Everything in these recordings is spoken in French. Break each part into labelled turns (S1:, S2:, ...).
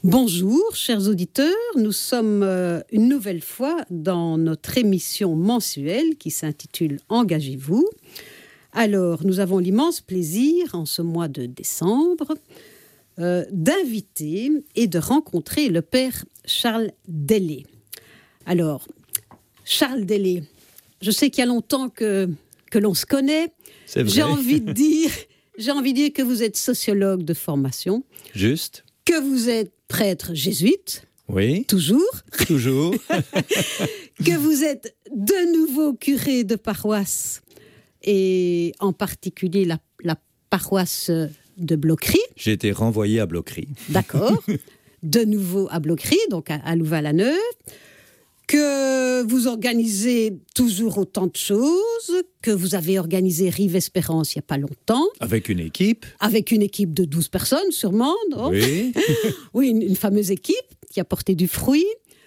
S1: Bonjour, chers auditeurs. Nous sommes une nouvelle fois dans notre émission mensuelle qui s'intitule « Engagez-vous ». Alors, nous avons l'immense plaisir, en ce mois de décembre, d'inviter et de rencontrer le père Charles Dellet. Alors, Charles Dellet, je sais qu'il y a longtemps que l'on se connaît.
S2: C'est vrai.
S1: J'ai envie de dire que vous êtes sociologue de formation.
S2: Juste.
S1: Que vous êtes prêtre jésuite.
S2: Oui.
S1: Toujours.
S2: Toujours.
S1: Que vous êtes de nouveau curé de paroisse, et en particulier la paroisse de Blocquery.
S2: J'ai été renvoyé à Blocquery.
S1: D'accord. De nouveau à Blocquery, donc à Louvain-la-Neuve. Que vous organisez toujours autant de choses, que vous avez organisé Rive Espérance il n'y a pas longtemps.
S2: Avec une équipe.
S1: Avec une équipe de 12 personnes, sûrement. Non ?
S2: Oui.
S1: Oui, une fameuse équipe qui a porté du fruit.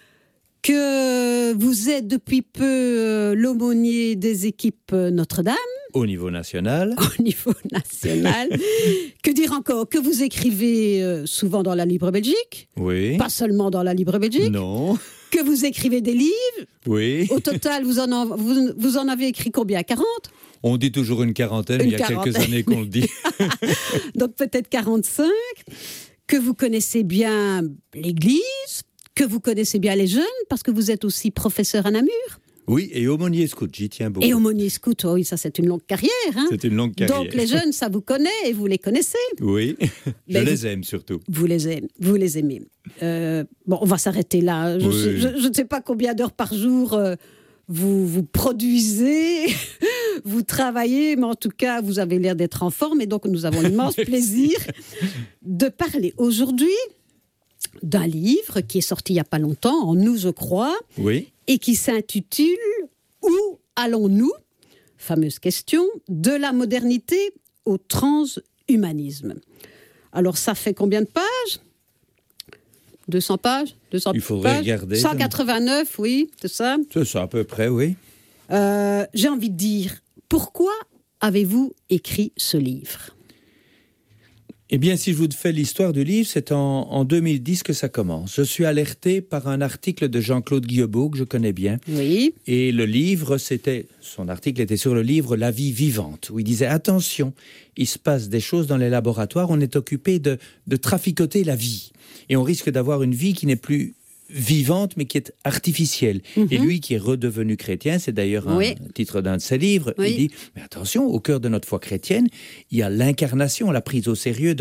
S1: Que vous êtes depuis peu l'aumônier des équipes Notre-Dame.
S2: Au niveau national.
S1: Au niveau national. Que dire encore ? Que vous écrivez souvent dans la Libre Belgique.
S2: Oui.
S1: Pas seulement dans la Libre Belgique.
S2: Non.
S1: Que vous écrivez des livres.
S2: Oui.
S1: Au total, vous en avez écrit combien ? 40 ?
S2: On dit toujours une quarantaine, il y a quelques années qu'on le dit.
S1: Donc peut-être 45. Que vous connaissez bien l'Église. Que vous connaissez bien les jeunes, parce que vous êtes aussi professeur à Namur.
S2: Oui, et aumônier scout, j'y tiens beaucoup.
S1: Et aumônier scout, oui, ça c'est une longue carrière. Hein.
S2: C'est une longue carrière.
S1: Donc les jeunes, ça vous connaît et vous les connaissez.
S2: Oui, je les aime surtout.
S1: Vous les aimez. Bon, on va s'arrêter là. Je ne sais pas combien d'heures par jour vous produisez, vous travaillez, mais en tout cas, vous avez l'air d'être en forme. Et donc, nous avons l'immense plaisir de parler aujourd'hui d'un livre qui est sorti il n'y a pas longtemps, en août, je crois,
S2: oui.
S1: Et qui s'intitule « Où allons-nous ?» Fameuse question, de la modernité au transhumanisme. Alors, ça fait combien de pages ? 200 pages ? 200
S2: Il faudrait
S1: pages,
S2: regarder.
S1: 189, oui, c'est ça.
S2: C'est ça, à peu près, oui.
S1: J'ai envie de dire, pourquoi avez-vous écrit ce livre ?
S2: Eh bien, si je vous fais l'histoire du livre, c'est en 2010 que ça commence. Je suis alerté par un article de Jean-Claude Guillebeau, que je connais bien.
S1: Oui.
S2: Et le livre, son article était sur le livre « La vie vivante », où il disait « Attention, il se passe des choses dans les laboratoires, on est occupé de traficoter la vie. Et on risque d'avoir une vie qui n'est plus vivante, mais qui est artificielle. Mm-hmm. Et lui, qui est redevenu chrétien, c'est d'ailleurs un titre d'un de ses livres, il dit, mais attention, au cœur de notre foi chrétienne, il y a l'incarnation, la prise au sérieux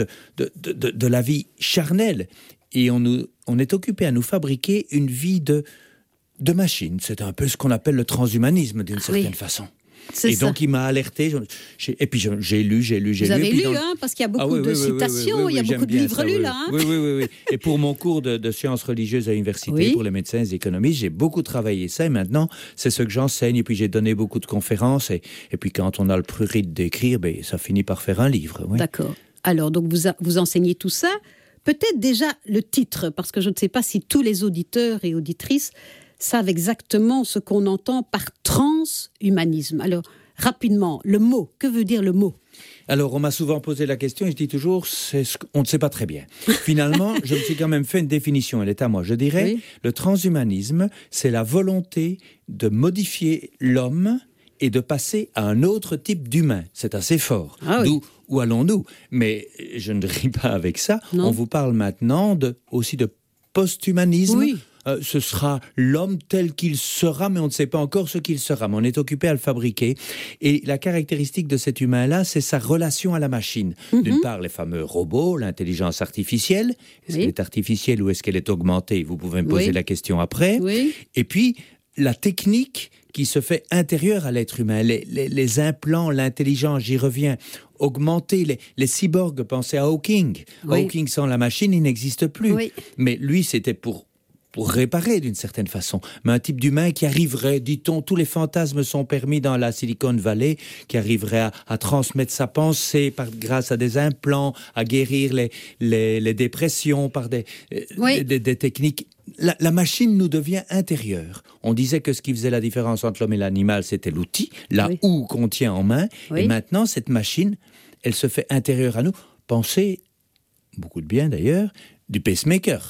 S2: de la vie charnelle. Et on est occupé à nous fabriquer une vie de machine. C'est un peu ce qu'on appelle le transhumanisme, d'une certaine façon.
S1: C'est
S2: et donc, il m'a alerté. Et puis, j'ai lu.
S1: Vous avez lu, parce qu'il y a beaucoup de citations, il y a beaucoup de livres lus, là. Hein.
S2: Oui. Et pour mon cours de sciences religieuses à l'université, pour les médecins et les économistes, j'ai beaucoup travaillé ça. Et maintenant, c'est ce que j'enseigne. Et puis, j'ai donné beaucoup de conférences. Et puis, quand on a le prurite d'écrire, ça finit par faire un livre. Oui.
S1: D'accord. Alors, donc, vous enseignez tout ça. Peut-être déjà le titre, parce que je ne sais pas si tous les auditeurs et auditrices savent exactement ce qu'on entend par transhumanisme. Alors, rapidement, le mot, que veut dire le mot ?
S2: Alors, on m'a souvent posé la question et je dis toujours, on ne sait pas très bien. Finalement, je me suis quand même fait une définition, elle est à moi. Je dirais, le transhumanisme, c'est la volonté de modifier l'homme et de passer à un autre type d'humain. C'est assez fort. D'où où allons-nous ? Mais je ne ris pas avec ça. Non. On vous parle maintenant aussi de post-humanisme.
S1: Oui.
S2: Ce sera l'homme tel qu'il sera, mais on ne sait pas encore ce qu'il sera. Mais on est occupé à le fabriquer. Et la caractéristique de cet humain-là, c'est sa relation à la machine. Mm-hmm. D'une part, les fameux robots, l'intelligence artificielle. Est-ce qu'elle est artificielle ou est-ce qu'elle est augmentée ? Vous pouvez me poser la question après.
S1: Oui.
S2: Et puis, la technique qui se fait intérieure à l'être humain. Les implants, l'intelligence, j'y reviens. Augmenter les cyborgs, pensez à Hawking. Hawking, sans la machine, il n'existe plus. Oui. Mais lui, c'était pour réparer d'une certaine façon. Mais un type d'humain qui arriverait, dit-on, tous les fantasmes sont permis dans la Silicon Valley, qui arriverait à transmettre sa pensée grâce à des implants, à guérir les dépressions par des techniques. La machine nous devient intérieure. On disait que ce qui faisait la différence entre l'homme et l'animal, c'était l'outil, la houe qu'on tient en main. Oui. Et maintenant, cette machine, elle se fait intérieure à nous. Pensez, beaucoup de bien d'ailleurs, du pacemaker.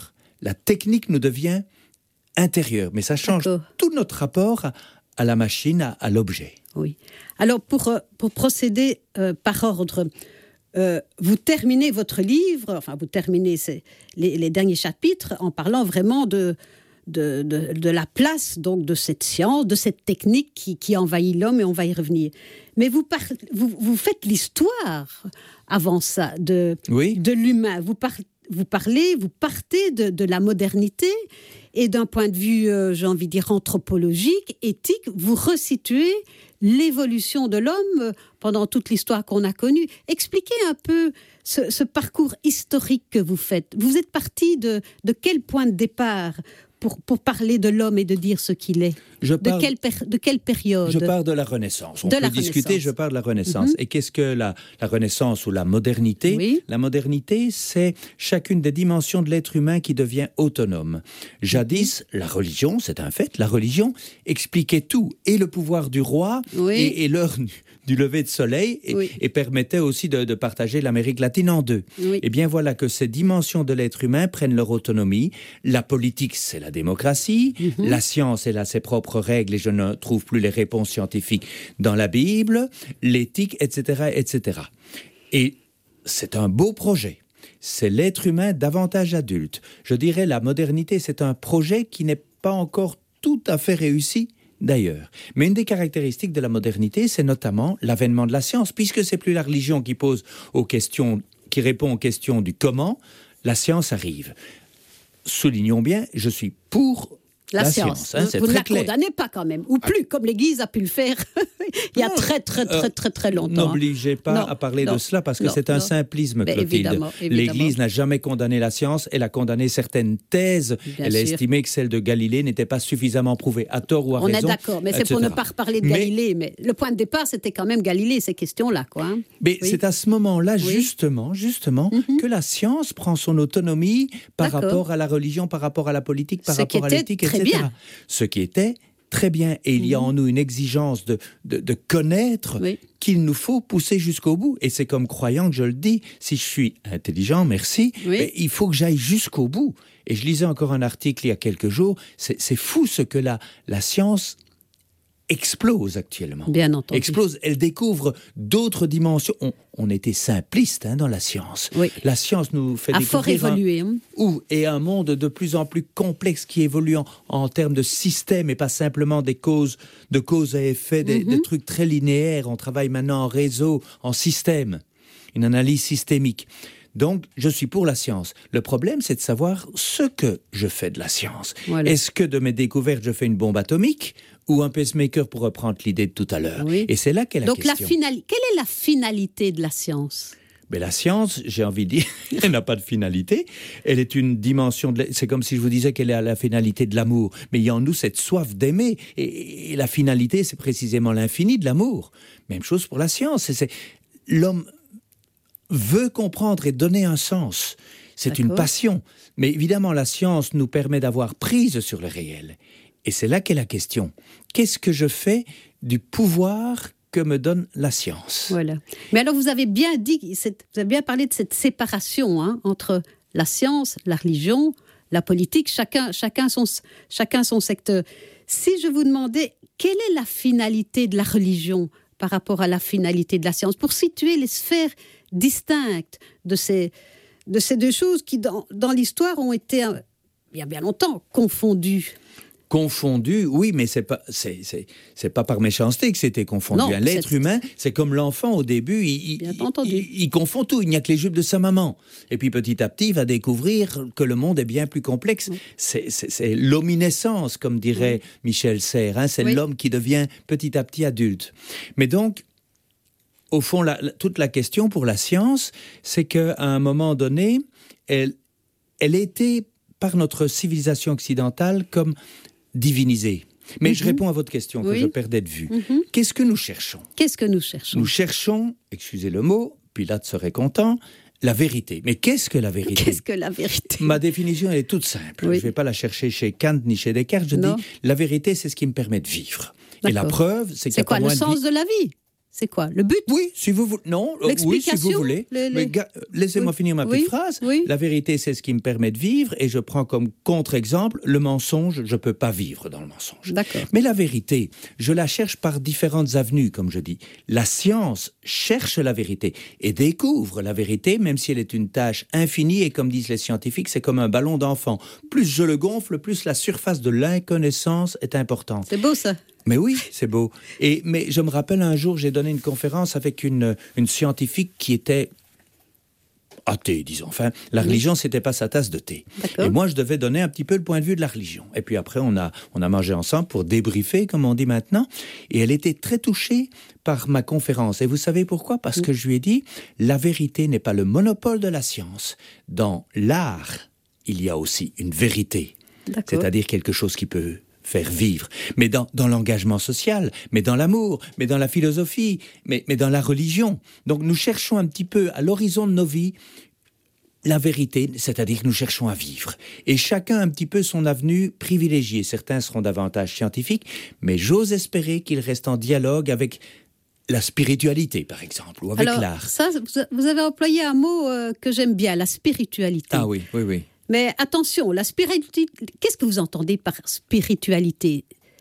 S2: la technique nous devient intérieure, mais ça change tout notre rapport à la machine, à l'objet.
S1: Oui. Alors, pour procéder par ordre, vous terminez votre livre, vous terminez les derniers chapitres en parlant vraiment de la place donc, de cette science, de cette technique qui envahit l'homme, et on va y revenir. Mais vous faites l'histoire avant ça de l'humain. Vous partez de la modernité, et d'un point de vue, j'ai envie de dire, anthropologique, éthique, vous resituez l'évolution de l'homme pendant toute l'histoire qu'on a connue. Expliquez un peu ce parcours historique que vous faites. Vous êtes parti de quel point de départ pour parler de l'homme et de dire ce qu'il est? De quelle période?
S2: Je pars de la Renaissance. On peut discuter, je pars de la Renaissance. Et qu'est-ce que la Renaissance ou la modernité? La modernité, c'est chacune des dimensions de l'être humain qui devient autonome. Jadis, la religion, c'est un fait, la religion expliquait tout, et le pouvoir du roi, et l'heure du lever de soleil, et permettait aussi de partager l'Amérique latine en deux. Et bien voilà que ces dimensions de l'être humain prennent leur autonomie. La politique, c'est la démocratie. La science, elle a ses propres règles, et je ne trouve plus les réponses scientifiques dans la Bible. L'éthique, etc., etc. Et c'est un beau projet. C'est l'être humain davantage adulte. Je dirais la modernité, c'est un projet qui n'est pas encore tout à fait réussi, d'ailleurs. Mais une des caractéristiques de la modernité, c'est notamment l'avènement de la science, puisque c'est plus la religion qui répond aux questions du comment, la science arrive. Soulignons bien, je suis pour la science. C'est
S1: vous ne
S2: très
S1: la
S2: clair.
S1: Condamnez pas quand même, ou plus, comme l'Église a pu le faire il y a très longtemps.
S2: N'obligez pas à parler de cela, parce que c'est un simplisme, Clotilde.
S1: Évidemment.
S2: L'Église n'a jamais condamné la science, elle a condamné certaines thèses. Elle a estimé que celle de Galilée n'était pas suffisamment prouvée, à tort ou à raison.
S1: On est d'accord, mais c'est pour ne pas reparler de Galilée. Mais le point de départ, c'était quand même Galilée, ces questions-là.
S2: Mais c'est à ce moment-là, justement, que la science prend son autonomie par rapport à la religion, par rapport à la politique, par rapport à l'éthique, etc.
S1: Bien.
S2: Ce qui était très bien. Et il y a en nous une exigence de connaître qu'il nous faut pousser jusqu'au bout. Et c'est comme croyant que je le dis. Si je suis intelligent, merci, mais il faut que j'aille jusqu'au bout. Et je lisais encore un article il y a quelques jours. C'est fou ce que la science explose actuellement.
S1: Bien entendu.
S2: Explose. Elle découvre d'autres dimensions. On était simpliste dans la science. La science nous fait découvrir un monde de plus en plus complexe qui évolue en termes de système et pas simplement de cause à effet, des trucs très linéaires. On travaille maintenant en réseau, en système, une analyse systémique. Donc, je suis pour la science. Le problème, c'est de savoir ce que je fais de la science. Voilà. Est-ce que de mes découvertes, je fais une bombe atomique ou un pacemaker, pour reprendre l'idée de tout à l'heure? Et c'est là qu'est la question.
S1: Donc, quelle est la finalité de la science?
S2: Mais la science, j'ai envie de dire, elle n'a pas de finalité. Elle est une dimension c'est comme si je vous disais qu'elle est à la finalité de l'amour. Mais il y a en nous cette soif d'aimer. Et la finalité, c'est précisément l'infini de l'amour. Même chose pour la science. L'homme veut comprendre et donner un sens. C'est une passion. Mais évidemment, la science nous permet d'avoir prise sur le réel. Et c'est là qu'est la question. Qu'est-ce que je fais du pouvoir que me donne la science? Voilà.
S1: Mais alors, vous avez bien parlé de cette séparation entre la science, la religion, la politique, chacun son secteur. Si je vous demandais quelle est la finalité de la religion par rapport à la finalité de la science, pour situer les sphères distinctes de ces deux choses qui, dans l'histoire, ont été, il y a bien longtemps, confondues.
S2: Confondu, oui, mais c'est pas par méchanceté que c'était confondu. Non, l'être humain, c'est comme l'enfant au début, il confond tout. Il n'y a que les jupes de sa maman. Et puis petit à petit, il va découvrir que le monde est bien plus complexe. C'est l'omniscience, comme dirait Michel Serres. C'est l'homme qui devient petit à petit adulte. Mais donc, au fond, toute la question pour la science, c'est qu'à un moment donné, elle était, par notre civilisation occidentale, comme divinisée. Mais je réponds à votre question que je perdais de vue. Qu'est-ce que nous cherchons? Nous cherchons, excusez le mot, Pilate serait content, la vérité. Mais qu'est-ce que la vérité?
S1: Qu'est-ce que la vérité?
S2: Ma définition, elle est toute simple. Je ne vais pas la chercher chez Kant ni chez Descartes. Je dis, la vérité, c'est ce qui me permet de vivre. Et la preuve, c'est qu'il y a
S1: quoi, le sens de la vie? C'est quoi? Le but?
S2: Oui, si vous voulez. Non, oui, si vous voulez. Mais laissez-moi finir ma petite phrase.
S1: Oui.
S2: La vérité, c'est ce qui me permet de vivre, et je prends comme contre-exemple le mensonge. Je ne peux pas vivre dans le mensonge.
S1: D'accord.
S2: Mais la vérité, je la cherche par différentes avenues, comme je dis. La science cherche la vérité et découvre la vérité, même si elle est une tâche infinie, et comme disent les scientifiques, c'est comme un ballon d'enfant. Plus je le gonfle, plus la surface de l'inconnaissance est importante.
S1: C'est beau, ça.
S2: Mais oui, c'est beau. Mais je me rappelle un jour, j'ai donné une conférence avec une scientifique qui était athée, disons. Enfin, la religion, c'était pas sa tasse de thé.
S1: D'accord.
S2: Et moi, je devais donner un petit peu le point de vue de la religion. Et puis après, on a mangé ensemble pour débriefer, comme on dit maintenant. Et elle était très touchée par ma conférence. Et vous savez pourquoi? Parce que je lui ai dit, la vérité n'est pas le monopole de la science. Dans l'art, il y a aussi une vérité.
S1: D'accord.
S2: C'est-à-dire quelque chose qui peut faire vivre, mais dans l'engagement social, mais dans l'amour, mais dans la philosophie, mais dans la religion. Donc nous cherchons un petit peu à l'horizon de nos vies la vérité, c'est-à-dire que nous cherchons à vivre. Et chacun a un petit peu son avenue privilégiée. Certains seront davantage scientifiques, mais j'ose espérer qu'ils restent en dialogue avec la spiritualité, par exemple, ou avec l'art.
S1: Ça, vous avez employé un mot que j'aime bien, la spiritualité.
S2: Ah oui, oui, oui.
S1: Mais attention, la spiritualité, qu'est-ce que vous entendez par spiritualité?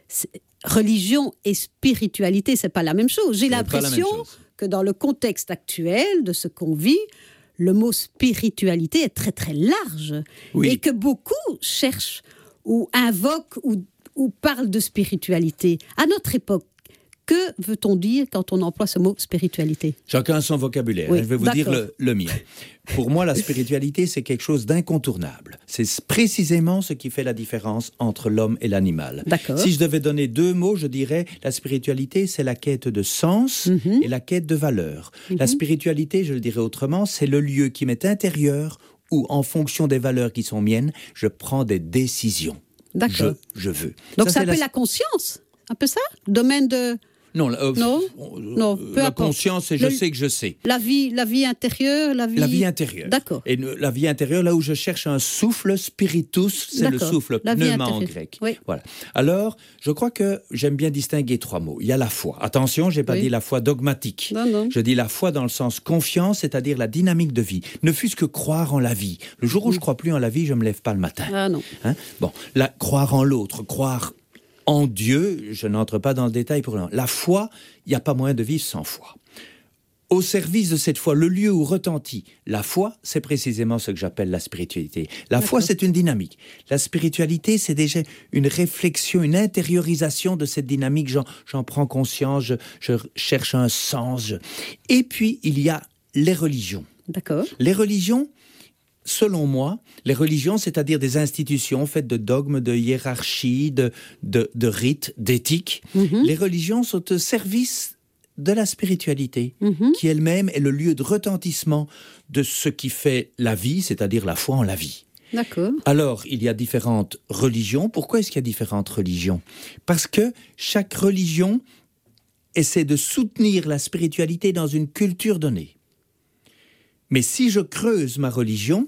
S1: Religion et spiritualité, c'est pas la même chose. J'ai l'impression que dans le contexte actuel de ce qu'on vit, le mot spiritualité est très très large. Oui. Et que beaucoup cherchent ou invoquent ou parlent de spiritualité. À notre époque, que veut-on dire quand on emploie ce mot spiritualité?
S2: Chacun a son vocabulaire. Oui, je vais vous dire le mien. Pour moi, la spiritualité, c'est quelque chose d'incontournable. C'est précisément ce qui fait la différence entre l'homme et l'animal.
S1: D'accord.
S2: Si je devais donner deux mots, je dirais la spiritualité, c'est la quête de sens et la quête de valeur. La spiritualité, je le dirais autrement, c'est le lieu qui m'est intérieur où, en fonction des valeurs qui sont miennes, je prends des décisions.
S1: D'accord.
S2: Je veux.
S1: Donc ça s'appelle la conscience, un peu ça? Domaine de...
S2: Non,
S1: peu
S2: la
S1: importe.
S2: Conscience, c'est je sais que je sais.
S1: La vie intérieure,
S2: La vie intérieure.
S1: D'accord.
S2: Et la vie intérieure, là où je cherche un souffle, spiritus, c'est le souffle, pneuma en grec.
S1: Oui.
S2: Voilà. Alors, je crois que j'aime bien distinguer trois mots. Il y a la foi. Attention, je n'ai pas dit la foi dogmatique.
S1: Non.
S2: Je dis la foi dans le sens confiance, c'est-à-dire la dynamique de vie. Ne fût-ce que croire en la vie. Le jour où je ne crois plus en la vie, je ne me lève pas le matin.
S1: Ah non.
S2: Bon, croire en l'autre, croire en Dieu, je n'entre pas dans le détail pour l'instant. La foi, il n'y a pas moyen de vivre sans foi. Au service de cette foi, le lieu où retentit la foi, c'est précisément ce que j'appelle la spiritualité. La foi, c'est une dynamique. La spiritualité, c'est déjà une réflexion, une intériorisation de cette dynamique. J'en prends conscience, je cherche un sens. Et puis, il y a les religions.
S1: D'accord.
S2: Les religions, selon moi, les religions, c'est-à-dire des institutions faites de dogmes, de hiérarchies, de rites, d'éthique, les religions sont au service de la spiritualité, qui elle-même est le lieu de retentissement de ce qui fait la vie, c'est-à-dire la foi en la vie.
S1: D'accord.
S2: Alors, il y a différentes religions. Pourquoi est-ce qu'il y a différentes religions? Parce que chaque religion essaie de soutenir la spiritualité dans une culture donnée. Mais si je creuse ma religion,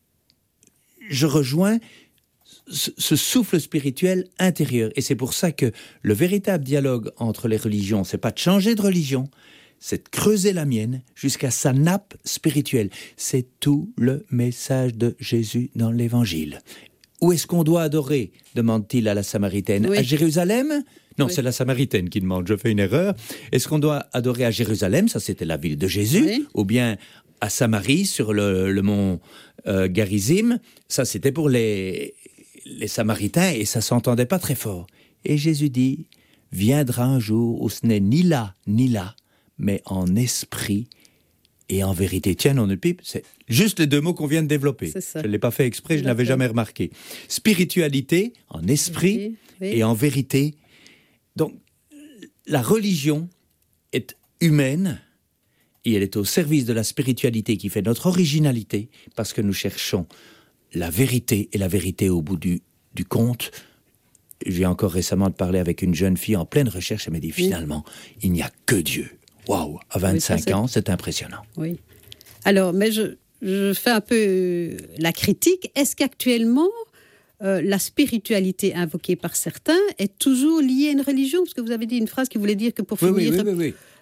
S2: je rejoins ce souffle spirituel intérieur. Et c'est pour ça que le véritable dialogue entre les religions, c'est pas de changer de religion, c'est de creuser la mienne jusqu'à sa nappe spirituelle. C'est tout le message de Jésus dans l'Évangile. Où est-ce qu'on doit adorer? Demande-t-il à la Samaritaine. À Jérusalem? Non, c'est la Samaritaine qui demande, je fais une erreur. Est-ce qu'on doit adorer à Jérusalem? Ça, c'était la ville de Jésus. Ou bien à Samarie, sur le mont Garizim, ça c'était pour les Samaritains et ça s'entendait pas très fort. Et Jésus dit, viendra un jour où ce n'est ni là, mais en esprit et en vérité. Tiens, non, pipe, c'est juste les deux mots qu'on vient de développer. Je ne l'ai pas fait exprès, je ne l'avais jamais remarqué. Spiritualité, en esprit et en vérité. Donc, la religion est humaine, et elle est au service de la spiritualité qui fait notre originalité, parce que nous cherchons la vérité, et la vérité au bout du compte. J'ai encore récemment parlé avec une jeune fille en pleine recherche, elle m'a dit finalement, il n'y a que Dieu. Waouh, à 25 ans, c'est impressionnant.
S1: Oui. Alors, mais je fais un peu la critique. Est-ce qu'actuellement, la spiritualité invoquée par certains est toujours liée à une religion? Parce que vous avez dit une phrase qui voulait dire que pour finir...
S2: Oui.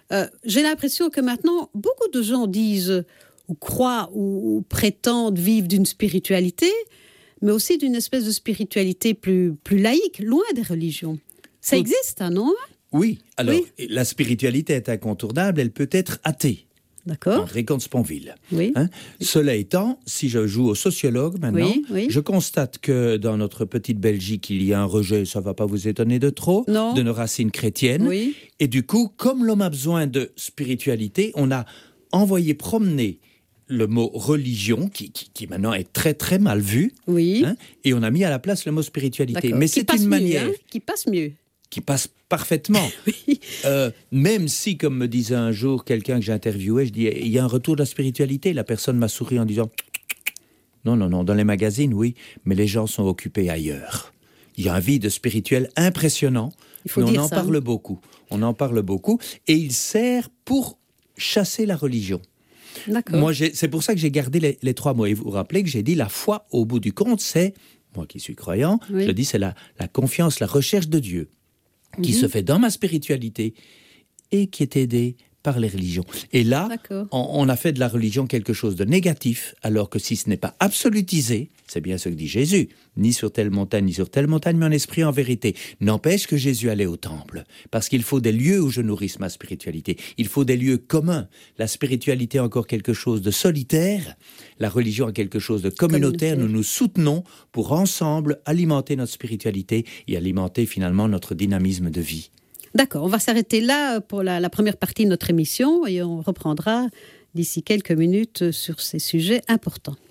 S1: J'ai l'impression que maintenant, beaucoup de gens disent ou croient ou prétendent vivre d'une spiritualité, mais aussi d'une espèce de spiritualité plus laïque, loin des religions. Ça existe, hein, non ?
S2: Oui, alors la spiritualité est incontournable, elle peut être athée.
S1: D'accord.
S2: André Comte-Sponville.
S1: Oui.
S2: Cela étant, si je joue au sociologue maintenant, je constate que dans notre petite Belgique, il y a un rejet, ça ne va pas vous étonner de trop, de nos racines chrétiennes.
S1: Oui.
S2: Et du coup, comme l'homme a besoin de spiritualité, on a envoyé promener le mot religion, qui maintenant est très très mal vu, et on a mis à la place le mot spiritualité.
S1: D'accord.
S2: Mais c'est une manière...
S1: qui passe mieux.
S2: Qui passe parfaitement. Même si, comme me disait un jour quelqu'un que j'ai interviewé, je dis, il y a un retour de la spiritualité. La personne m'a souri en disant, non, dans les magazines, oui, mais les gens sont occupés ailleurs. Il y a un vide spirituel impressionnant, mais on en parle beaucoup. On en parle beaucoup, et il sert pour chasser la religion.
S1: D'accord.
S2: Moi, c'est pour ça que j'ai gardé les 3 mots. Et vous vous rappelez que j'ai dit, la foi, au bout du compte, c'est, moi qui suis croyant, je dis, c'est la confiance, la recherche de Dieu, qui se fait dans ma spiritualité et qui est aidée par les religions. Et là, on a fait de la religion quelque chose de négatif, alors que si ce n'est pas absolutisé, c'est bien ce que dit Jésus, ni sur telle montagne, mais en esprit, en vérité. N'empêche que Jésus allait au temple, parce qu'il faut des lieux où je nourrisse ma spiritualité. Il faut des lieux communs. La spiritualité est encore quelque chose de solitaire, la religion est quelque chose de communautaire. Nous nous soutenons pour ensemble alimenter notre spiritualité et alimenter finalement notre dynamisme de vie.
S1: D'accord, on va s'arrêter là pour la première partie de notre émission et on reprendra d'ici quelques minutes sur ces sujets importants.